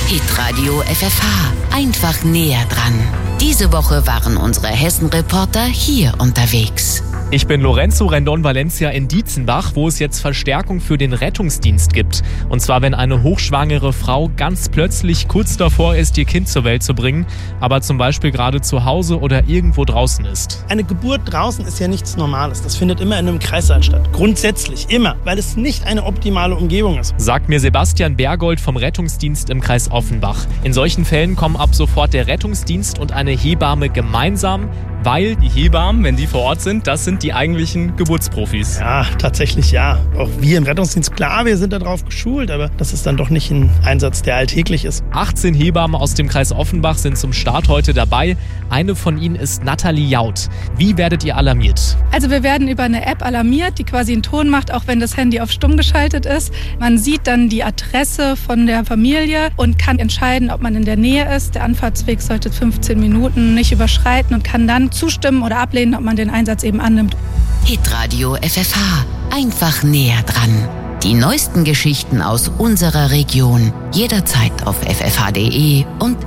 Hitradio FFH. Einfach näher dran. Diese Woche waren unsere Hessen-Reporter hier unterwegs. Ich bin Lorenzo Rendon Valencia in Dietzenbach, wo es jetzt Verstärkung für den Rettungsdienst gibt. Und zwar, wenn eine hochschwangere Frau ganz plötzlich kurz davor ist, ihr Kind zur Welt zu bringen, aber zum Beispiel gerade zu Hause oder irgendwo draußen ist. Eine Geburt draußen ist ja nichts Normales. Das findet immer in einem Kreissaal statt. Grundsätzlich, immer, weil es nicht eine optimale Umgebung ist. Sagt mir Sebastian Bergold vom Rettungsdienst im Kreis Offenbach. In solchen Fällen kommen ab sofort der Rettungsdienst und eine Hebamme gemeinsam, weil die Hebammen, wenn die vor Ort sind, das sind die eigentlichen Geburtsprofis. Ja, tatsächlich ja. Auch wir im Rettungsdienst, klar, wir sind darauf geschult, aber das ist dann doch nicht ein Einsatz, der alltäglich ist. 18 Hebammen aus dem Kreis Offenbach sind zum Start heute dabei. Eine von ihnen ist Nathalie Jaud. Wie werdet ihr alarmiert? Also wir werden über eine App alarmiert, die quasi einen Ton macht, auch wenn das Handy auf stumm geschaltet ist. Man sieht dann die Adresse von der Familie und kann entscheiden, ob man in der Nähe ist. Der Anfahrtsweg sollte 15 Minuten nicht überschreiten und kann dann zustimmen oder ablehnen, ob man den Einsatz eben annimmt. Hitradio FFH. Einfach näher dran. Die neuesten Geschichten aus unserer Region. Jederzeit auf ffh.de und